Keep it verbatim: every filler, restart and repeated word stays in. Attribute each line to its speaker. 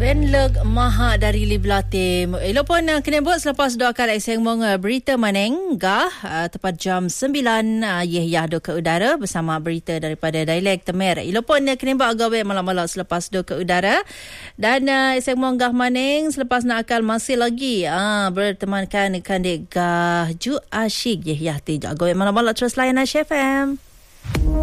Speaker 1: Renleg maha dari Liblatim. Elok pun uh, kena buat selepas dua kali ekseng mong uh, berita maneng gah uh, tepat jam sembilan uh, yeh yah do ke udara bersama berita daripada dialek Temer. Elok pun uh, kena buat gawe malam-malam selepas do ke udara dan uh, ekseng mong gah maneng selepas nak akal masih lagi uh, bertemankan kandik gah ju asyik yeh yah ti gawe malam-malam terus layan H F M.